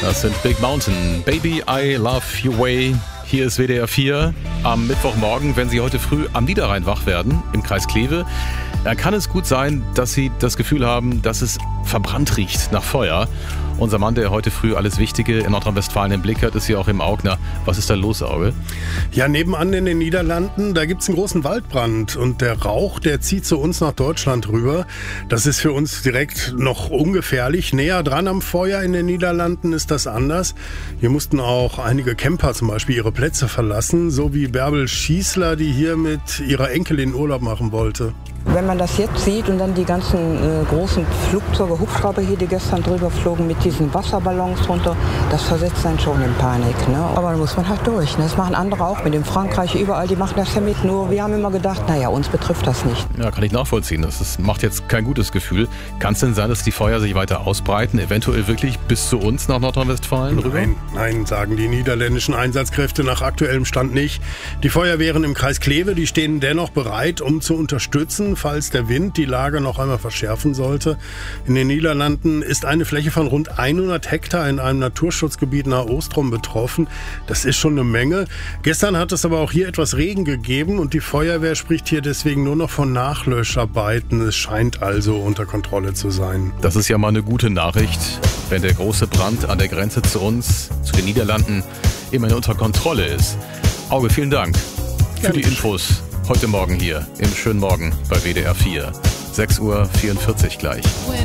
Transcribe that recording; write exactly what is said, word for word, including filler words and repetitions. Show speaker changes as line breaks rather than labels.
Das sind Big Mountain, Baby I Love Your Way. Hier ist W D R vier am Mittwochmorgen. Wenn Sie heute früh am Niederrhein wach werden, im Kreis Kleve, dann kann es gut sein, dass Sie das Gefühl haben, dass es verbrannt riecht nach Feuer. Unser Mann, der heute früh alles Wichtige in Nordrhein-Westfalen im Blick hat, ist hier auch im Augner. Was ist da los, Auge?
Ja, nebenan in den Niederlanden, da gibt's einen großen Waldbrand und der Rauch, der zieht zu uns nach Deutschland rüber. Das ist für uns direkt noch ungefährlich. Näher dran am Feuer in den Niederlanden ist das anders. Hier mussten auch einige Camper zum Beispiel ihre Plätze verlassen, so wie Bärbel Schießler, die hier mit ihrer Enkelin Urlaub machen wollte.
Wenn man das jetzt sieht und dann die ganzen äh, großen Flugzeuge, Hubschrauber hier, die gestern drüber flogen mit diesen Wasserballons runter, das versetzt einen schon in Panik. Ne? Aber da muss man halt durch. Ne? Das machen andere auch mit. In Frankreich, überall, die machen das ja mit. Nur wir haben immer gedacht, naja, uns betrifft das nicht.
Ja, kann ich nachvollziehen. Das ist, macht jetzt kein gutes Gefühl. Kann es denn sein, dass die Feuer sich weiter ausbreiten, eventuell wirklich bis zu uns nach Nordrhein-Westfalen rüber?
Nein, nein, sagen die niederländischen Einsatzkräfte nach aktuellem Stand nicht. Die Feuerwehren im Kreis Kleve, die stehen dennoch bereit, um zu unterstützen, falls der Wind die Lage noch einmal verschärfen sollte. In den Niederlanden ist eine Fläche von rund hundert Hektar in einem Naturschutzgebiet nahe Ostrom betroffen. Das ist schon eine Menge. Gestern hat es aber auch hier etwas Regen gegeben und die Feuerwehr spricht hier deswegen nur noch von Nachlöscharbeiten. Es scheint also unter Kontrolle zu sein.
Das ist ja mal eine gute Nachricht, wenn der große Brand an der Grenze zu uns, zu den Niederlanden, immerhin unter Kontrolle ist. Auge, vielen Dank für die Infos. Heute Morgen hier im schönen Morgen bei W D R vier. sechs Uhr vierundvierzig gleich.